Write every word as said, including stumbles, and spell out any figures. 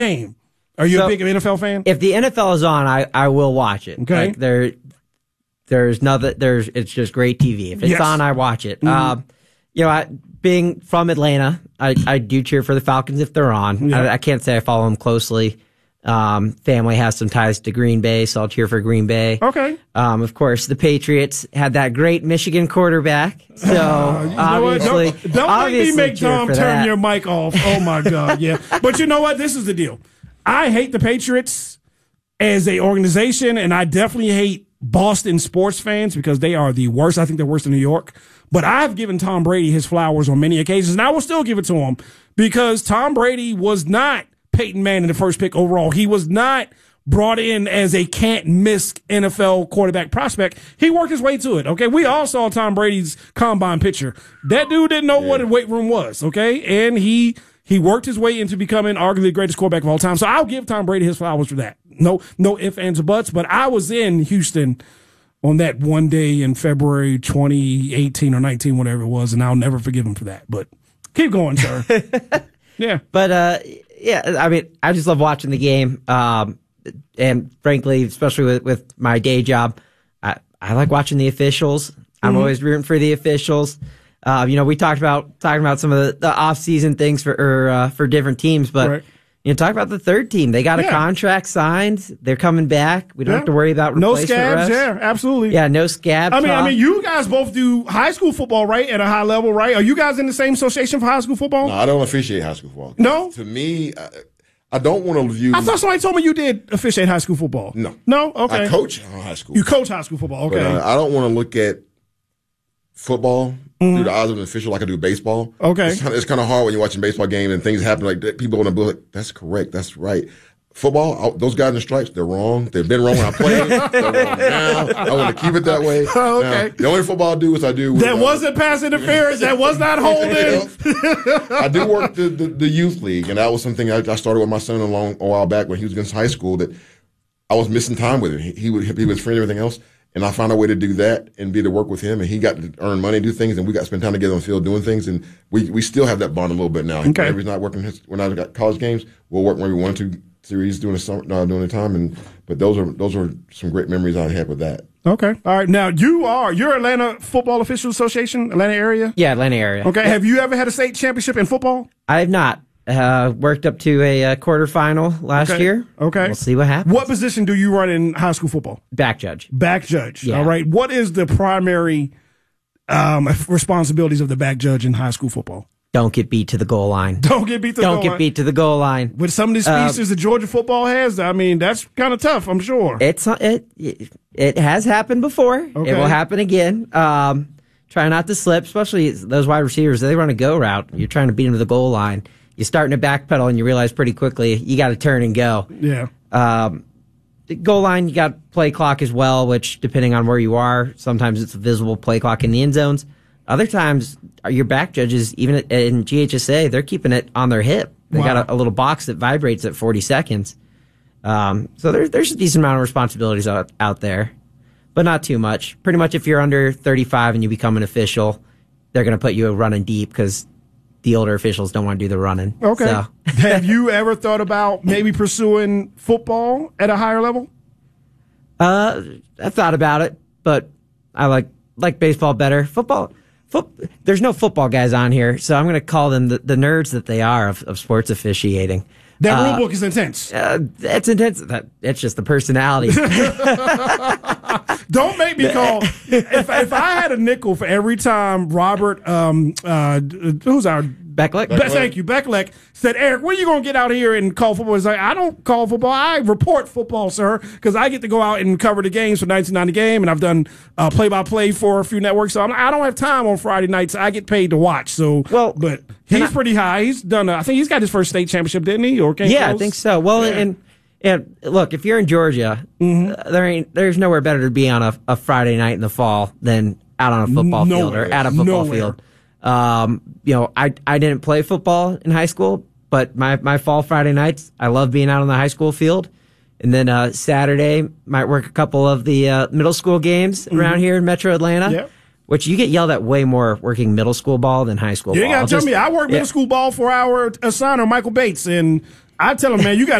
game. Are you so, a big N F L fan? If the N F L is on, I, I will watch it. Okay. Like there, there's nothing. There's it's just great T V. If it's yes. on, I watch it. Mm-hmm. Um, you know, I, being from Atlanta, I, I do cheer for the Falcons if they're on. Yeah. I, I can't say I follow them closely. Um, family has some ties to Green Bay, so I'll cheer for Green Bay. Okay. Um, of course, the Patriots had that great Michigan quarterback, so uh, you know obviously, don't, don't obviously make me make Tom turn that. your mic off. Oh my God, yeah. But you know what? This is the deal. I hate the Patriots as a organization, and I definitely hate Boston sports fans because they are the worst. I think they're worse than New York. But I've given Tom Brady his flowers on many occasions, and I will still give it to him because Tom Brady was not Peyton Manning, the first pick overall. He was not brought in as a can't-miss N F L quarterback prospect. He worked his way to it, okay? We all saw Tom Brady's combine picture. That dude didn't know yeah. what a weight room was, okay? And he he worked his way into becoming arguably the greatest quarterback of all time. So I'll give Tom Brady his flowers for that. No, no ifs, ands, or buts. But I was in Houston on that one day in February twenty eighteen or nineteen, whatever it was, and I'll never forgive him for that. But keep going, sir. Yeah. But, uh, yeah, I mean, I just love watching the game. Um, and frankly, especially with, with my day job, I, I like watching the officials. I'm mm-hmm. always rooting for the officials. Uh, you know, we talked about talking about some of the, the off-season things for or, uh, for different teams, but right. you know, talk about the third team. They got yeah. a contract signed. They're coming back. We don't yeah. have to worry about no replacement scabs. refs. Yeah, absolutely. Yeah, no scabs. I mean, talk. I mean, you guys both do high school football, right? At a high level, right? Are you guys in the same association for high school football? No, I don't officiate high school football. No, to me. I, I don't want to view. I thought somebody told me you did officiate high school football. No. No? Okay. I coach high school. You coach high school football. Okay. But, uh, I don't want to look at football mm-hmm. through the eyes of an official like I do baseball. Okay. It's kind of, it's kind of hard when you're watching a baseball game and things happen like that. People want to be like, that's correct. That's right. Football, I, those guys in stripes, they're wrong. They've been wrong when I played. They're wrong now. I want to keep it that way. Oh, okay. Now, the only football I do is I do. With, that uh, wasn't pass interference. That was not holding. I do work the, the, the youth league, and that was something I, I started with my son a long a while back when he was against high school. That I was missing time with him. He, he would he was free and everything else, and I found a way to do that and be able to work with him. And he got to earn money, do things, and we got to spend time together on the field doing things. And we we still have that bond a little bit now. Okay. Whenever he's not working his, when I got college games, we'll work maybe one or two series during the summer, no, during the time, and but those are those are some great memories I had with that. Okay, all right. Now you are you're Atlanta Football Officials Association, Atlanta area. Yeah, Atlanta area. Okay, have you ever had a state championship in football? I have not. Uh, worked up to a, uh quarterfinal last okay. year. Okay, we'll see what happens. What position do you run in high school football? Back judge. Back judge. Yeah. All right. What is the primary um, responsibilities of the back judge in high school football? Don't get beat to the goal line. Don't get beat to the Don't goal get line. beat to the goal line. With some of these Uh, pieces that Georgia football has, I mean, that's kind of tough, I'm sure. It's it it has happened before. Okay. It will happen again. Um, try not to slip, especially those wide receivers. They run a go route. You're trying to beat them to the goal line. You're starting to backpedal, and you realize pretty quickly you got to turn and go. Yeah. Um, the goal line, you got play clock as well, which depending on where you are, sometimes it's a visible play clock in the end zones. Other times, your back judges, even in G H S A, they're keeping it on their hip. They Wow. got a, a little box that vibrates at forty seconds. Um, so there's there's a decent amount of responsibilities out, out there, but not too much. Pretty much if you're under thirty-five and you become an official, they're going to put you running deep because the older officials don't want to do the running. Okay. So. Have you ever thought about maybe pursuing football at a higher level? Uh, I've thought about it, but I like like baseball better. Football. Foot, there's no football guys on here, so I'm going to call them the, the nerds that they are of, of sports officiating. That uh, rule book is intense. Uh, it's intense. That, it's just the personality. Don't make me call. If, if I had a nickel for every time Robert, um, uh, who's our Beckleck? Be- thank you, Beckleck said, Eric, when are you going to get out here and call football? He's like, I don't call football. I report football, sir, because I get to go out and cover the games for nineteen ninety Game, and I've done uh, play-by-play for a few networks. So I'm, I don't have time on Friday nights. I get paid to watch. So, well, but he's I, pretty high. He's done. A, I think he's got his first state championship, didn't he? Or came yeah, close? I think so. Well, yeah. and and look, if you're in Georgia, mm-hmm. uh, there ain't there's nowhere better to be on a, a Friday night in the fall than out on a football Nowhere. field or at a football Nowhere. field. Um, you know, I I didn't play football in high school, but my, my fall Friday nights, I love being out on the high school field. And then uh, Saturday, might work a couple of the uh, middle school games mm-hmm. around here in Metro Atlanta. Yep. Which you get yelled at way more working middle school ball than high school you ball. You got to tell just, me, I worked yeah. middle school ball for our assigner, Michael Bates, and I tell them, man, you got